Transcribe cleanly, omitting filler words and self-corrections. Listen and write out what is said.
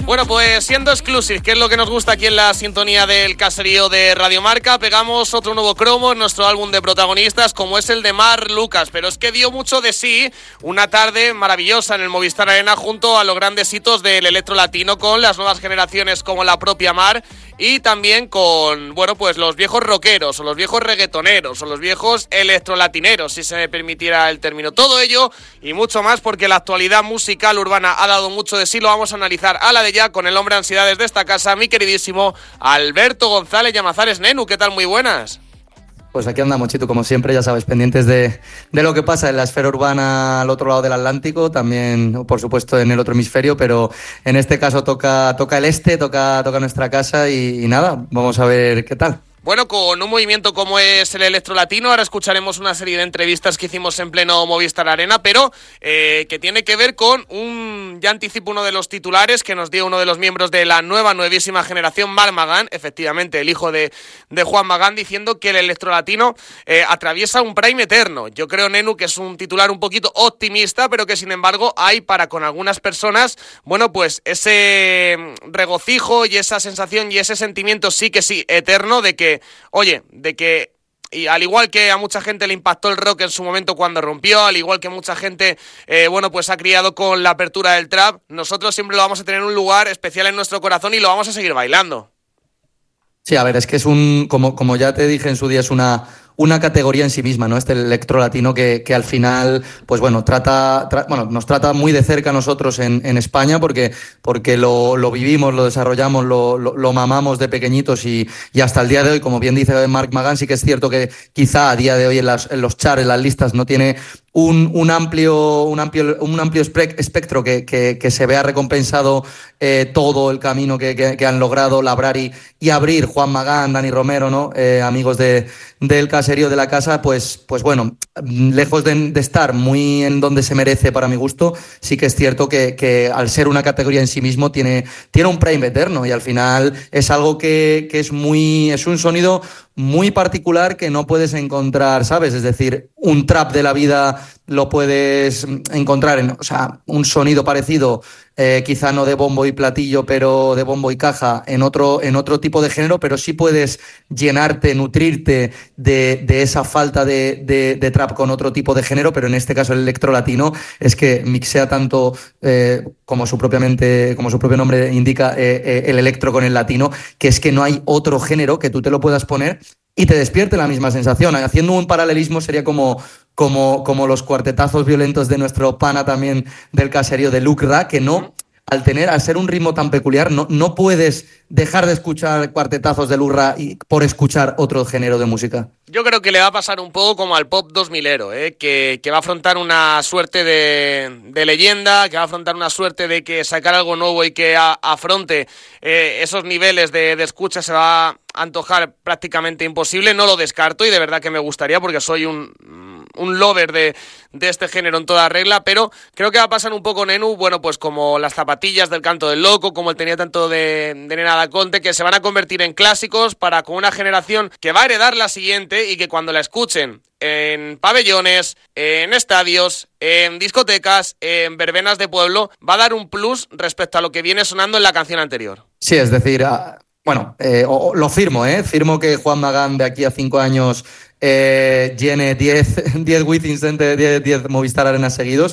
Bueno, pues siendo exclusive, que es lo que nos gusta aquí en la sintonía del caserío de Radio Marca, pegamos otro nuevo cromo en nuestro álbum de protagonistas, como es el de Mar Lucas, pero es que dio mucho de sí una tarde maravillosa en el Movistar Arena junto a los grandes hitos del electro latino, con las nuevas generaciones como la propia Mar, y también con, bueno, pues los viejos rockeros, o los viejos reggaetoneros, o los viejos electrolatineros, si se me permitiera el término. Todo ello y mucho más, porque la actualidad musical urbana ha dado mucho de sí. Lo vamos a analizar a la de ya con el hombre ansiedades de esta casa, mi queridísimo Alberto González Llamazares. Nenu, ¿qué tal? Muy buenas. Pues aquí andamos, Chitu, como siempre, ya sabes, pendientes de lo que pasa en la esfera urbana al otro lado del Atlántico, también, por supuesto, en el otro hemisferio, pero en este caso toca el este, toca nuestra casa y nada, vamos a ver qué tal. Bueno, con un movimiento como es el electrolatino, ahora escucharemos una serie de entrevistas que hicimos en pleno Movistar Arena, pero que tiene que ver con ya anticipo uno de los titulares que nos dio uno de los miembros de la nuevísima generación, Marc Magán, efectivamente el hijo de Juan Magán, diciendo que el electrolatino atraviesa un prime eterno. Yo creo, Nenu, que es un titular un poquito optimista, pero que sin embargo hay para con algunas personas, bueno, pues ese regocijo y esa sensación y ese sentimiento sí eterno de que, y al igual que a mucha gente le impactó el rock en su momento cuando rompió, al igual que mucha gente, bueno, pues ha criado con la apertura del trap, nosotros siempre lo vamos a tener en un lugar especial en nuestro corazón y lo vamos a seguir bailando. Sí, a ver, es que es como ya te dije en su día, es una categoría en sí misma, ¿no? Este electrolatino que al final, pues bueno, nos trata muy de cerca a nosotros en España porque lo vivimos, lo desarrollamos, lo mamamos de pequeñitos y hasta el día de hoy, como bien dice Marc Magán, sí que es cierto que quizá a día de hoy en los charts, en las listas, no tiene un amplio espectro que se vea recompensado todo el camino que han logrado labrar y abrir Juan Magán, Dani Romero, ¿no? Amigos del caserío de la casa, pues bueno, lejos de estar muy en donde se merece para mi gusto, sí que es cierto que al ser una categoría en sí mismo tiene un prime eterno y al final es algo que es un sonido muy particular que no puedes encontrar, ¿sabes? Es decir, un trap de la vida lo puedes encontrar un sonido parecido, quizá no de bombo y platillo, pero de bombo y caja en otro tipo de género, pero sí puedes llenarte, nutrirte de esa falta de trap con otro tipo de género, pero en este caso el electrolatino es que mixea tanto, como su propio nombre indica, el electro con el latino, que es que no hay otro género que tú te lo puedas poner y te despierte la misma sensación. Haciendo un paralelismo sería como los cuartetazos violentos de nuestro pana también del caserío de Luc Ra, que no, al ser un ritmo tan peculiar, no puedes dejar de escuchar cuartetazos de Luc Ra por escuchar otro género de música. Yo creo que le va a pasar un poco como al pop 2000ero, que va a afrontar una suerte de leyenda, que va a afrontar una suerte de que sacar algo nuevo y que afronte esos niveles de escucha se va a antojar prácticamente imposible. No lo descarto y de verdad que me gustaría porque soy un lover de este género en toda regla, pero creo que va a pasar un poco, Nenu, bueno, pues como las zapatillas del Canto del Loco, como el tenía tanto de Nena da Conte, que se van a convertir en clásicos para con una generación que va a heredar la siguiente y que cuando la escuchen en pabellones, en estadios, en discotecas, en verbenas de pueblo, va a dar un plus respecto a lo que viene sonando en la canción anterior. Sí, es decir, lo firmo que Juan Magán de aquí a 5 años llene 10 Within Center, 10 Movistar Arenas seguidos,